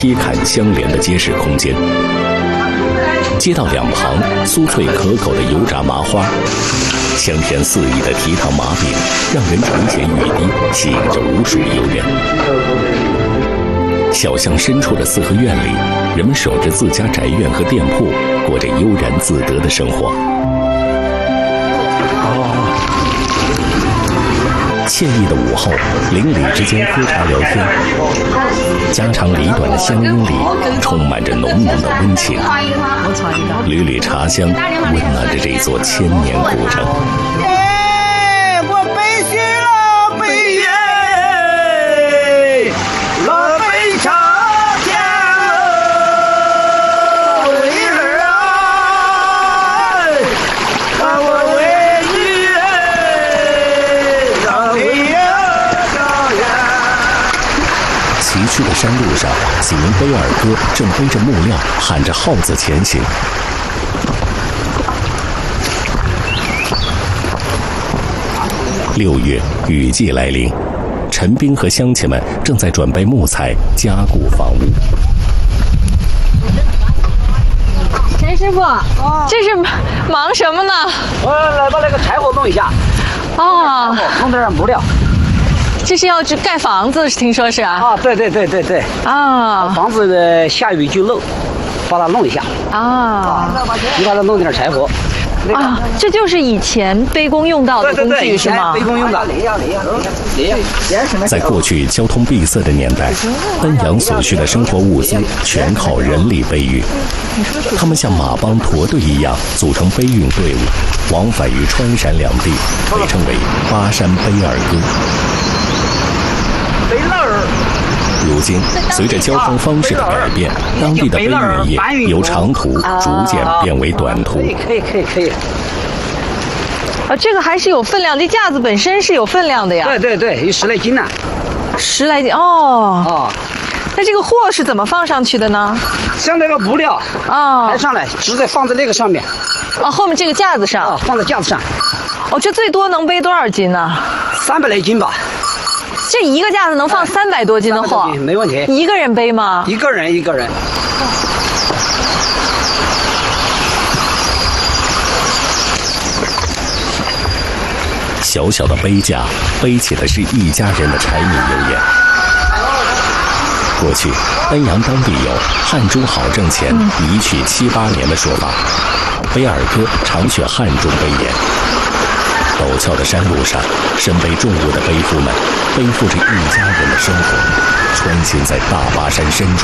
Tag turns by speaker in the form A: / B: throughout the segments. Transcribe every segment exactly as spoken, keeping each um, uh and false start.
A: 贴坎相连的街市空间。街道两旁酥脆可口的油炸麻花，香甜四溢的蹄糖麻饼，让人垂涎欲滴，吸引着无数游人。小巷深处的四合院里，人们守着自家宅院和店铺，过着悠然自得的生活。惬意的午后，邻里之间喝茶聊天，家长里短的乡音里充满着浓浓的温情，缕缕茶香温暖着这座千年古城。
B: 哎，我背起了北耶，老北朝天为儿啊，让我为你让为呀朝呀。
A: 崎岖的山路上，几名背耳哥正背着木料，喊着号子前行。六月，雨季来临，陈兵和乡亲们正在准备木材，加固房屋。
C: 陈师傅，哦、这是忙什么呢？
B: 我来把那个柴火弄一下。
C: 哦，
B: 弄点木料。
C: 这是要去盖房子，听说是啊？
B: 啊，对对对对对。
C: 啊，
B: 房子的下雨就漏，把它弄一下。啊，你把它弄点柴火。
C: 啊，这就是以前背工用到的工具是吗？
B: 背工用的。
A: 在过去交通闭塞的年代，恩阳所需的生活物资全靠人力背运。他们像马帮驼队一样组成背运队伍，往返于川陕两地，被称为巴山背耳哥。
B: 背耳。
A: 如今，随着交通方式的改变，当地的背运业由长途逐渐变为短途。
B: 可以可以可以可以。
C: 啊，这个还是有分量，这架子本身是有分量的呀。
B: 对对对，有十来斤呢。
C: 十来斤哦。哦。那这个货是怎么放上去的呢？
B: 像那个木料啊，抬上来，直接放在那个上面。
C: 哦，后面这个架子上。
B: 啊，放在架子上。
C: 哦，这最多能背多少斤呢？
B: 三百来斤吧。
C: 这一个架子能放三百多斤的货，
B: 没问题。
C: 一个人背吗？
B: 一个人一个人。
A: 小小的背架，背起的是一家人的柴米油盐。过去，恩阳当地有“汗珠好挣钱，一去七八年”的说法，背耳哥常去汉中背盐。陡峭的山路上，身背重物的背夫们背负着一家人的生活，穿行在大巴山深处。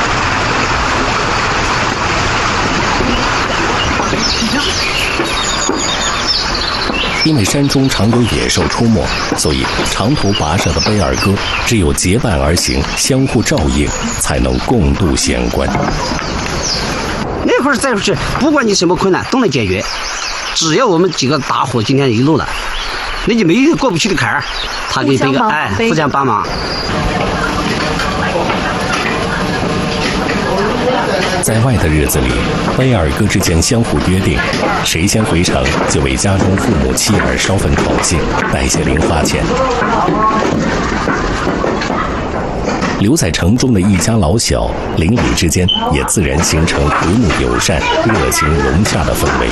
A: 因为山中常有野兽出没，所以长途跋涉的背耳哥只有结伴而行，相互照应，才能共度险关。
B: 那会儿再是不管你什么困难都能解决。只要我们几个大伙今天一路了，那就没有过不去的坎儿，他给这个哎互相帮忙。
A: 在外的日子里，背耳哥之间相互约定，谁先回城就为家中父母妻儿烧份烤蟹，带些零花钱。留在城中的一家老小，邻里之间也自然形成和睦友善、热情融洽的氛围。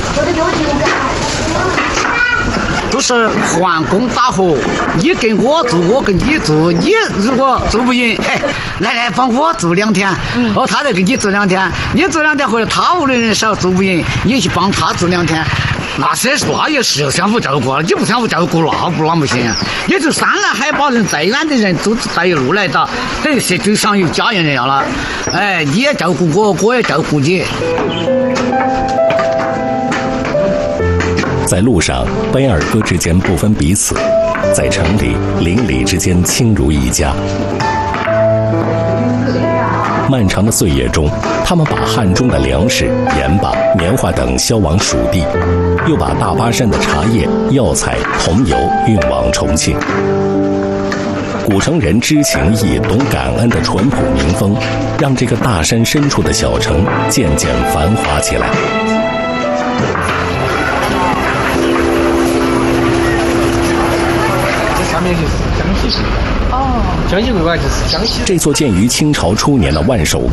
D: 都是换工搭伙，你跟我做，我跟你做。你如果做不赢，哎，来来帮我做两天，哦，他再给你做两天。你做两天或者他屋里人少做不赢，你去帮他做两天。那谁说那也是相互照顾，你不相互照顾那不那不行。也就山南海北人再远的人都带一路来的，等于是就像有家人一样了。哎，你也照顾我，我也照顾你。
A: 在路上，背耳哥之间不分彼此；在城里，邻里之间亲如一家。漫长的岁月中，他们把汉中的粮食、盐巴、棉花等销往蜀地，又把大巴山的茶叶、药材、桐油运往重庆。古城人知情义、懂感恩的淳朴民风，让这个大山深处的小城渐渐繁华起来。
E: 上面就是江西市哦，江西会馆就是江西。
A: 这座建于清朝初年的万寿